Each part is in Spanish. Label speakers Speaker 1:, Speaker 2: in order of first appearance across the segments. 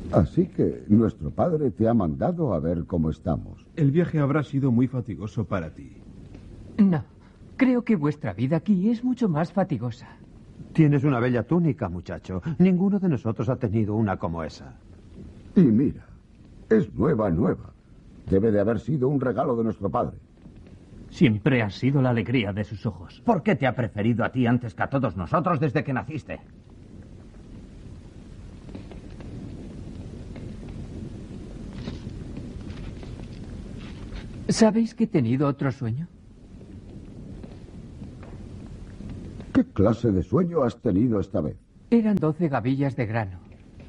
Speaker 1: Así que nuestro padre te ha mandado a ver cómo estamos.
Speaker 2: El viaje habrá sido muy fatigoso para ti.
Speaker 3: No, creo que vuestra vida aquí es mucho más fatigosa.
Speaker 4: Tienes una bella túnica, muchacho. Ninguno de nosotros ha tenido una como esa.
Speaker 1: Y mira, es nueva. Debe de haber sido un regalo de nuestro padre.
Speaker 5: Siempre has sido la alegría de sus ojos.
Speaker 6: ¿Por qué te ha preferido a ti antes que a todos nosotros desde que naciste?
Speaker 3: ¿Sabéis que he tenido otro sueño?
Speaker 1: ¿Qué clase de sueño has tenido esta vez?
Speaker 3: Eran 12 gavillas de grano.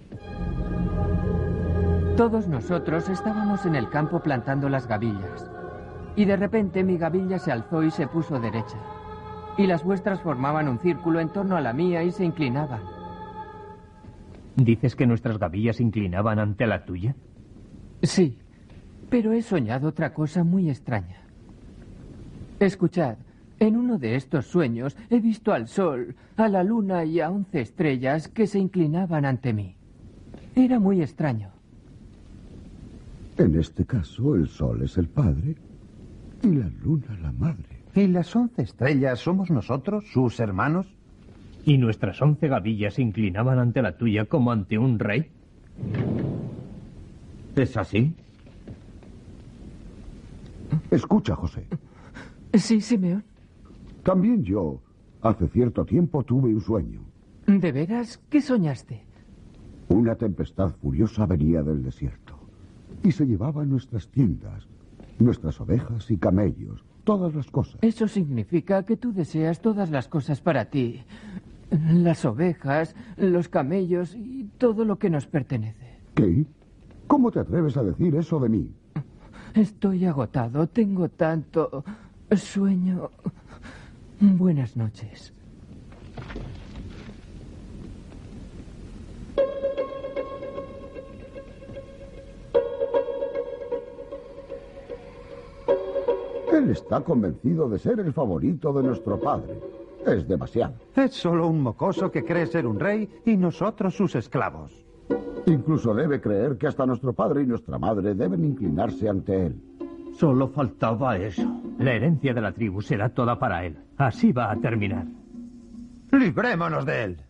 Speaker 3: Todos nosotros estábamos en el campo plantando las gavillas. Y de repente mi gavilla se alzó y se puso derecha. Y las vuestras formaban un círculo en torno a la mía y se inclinaban.
Speaker 5: ¿Dices que nuestras gavillas se inclinaban ante la tuya?
Speaker 3: Sí, pero he soñado otra cosa muy extraña. Escuchad, en uno de estos sueños he visto al sol, a la luna y a 11 estrellas que se inclinaban ante mí. Era muy extraño.
Speaker 1: En este caso, el sol es el padre y la luna la madre.
Speaker 4: ¿Y las 11 estrellas somos nosotros, sus hermanos?
Speaker 5: ¿Y nuestras 11 gavillas se inclinaban ante la tuya como ante un rey?
Speaker 6: ¿Es así?
Speaker 1: Escucha, José.
Speaker 3: Sí, Simeón.
Speaker 1: También yo, hace cierto tiempo, tuve un sueño.
Speaker 3: ¿De veras? ¿Qué soñaste?
Speaker 1: Una tempestad furiosa venía del desierto y se llevaba nuestras tiendas, nuestras ovejas y camellos, todas las cosas.
Speaker 3: Eso significa que tú deseas todas las cosas para ti. Las ovejas, los camellos y todo lo que nos pertenece.
Speaker 1: ¿Qué? ¿Cómo te atreves a decir eso de mí?
Speaker 3: Estoy agotado, tengo tanto sueño. Buenas noches.
Speaker 1: Él está convencido de ser el favorito de nuestro padre. Es demasiado.
Speaker 4: Es solo un mocoso que cree ser un rey y nosotros sus esclavos.
Speaker 1: Incluso debe creer que hasta nuestro padre y nuestra madre deben inclinarse ante él.
Speaker 6: Solo faltaba eso.
Speaker 5: La herencia de la tribu será toda para él. Así va a terminar.
Speaker 4: ¡Librémonos de él!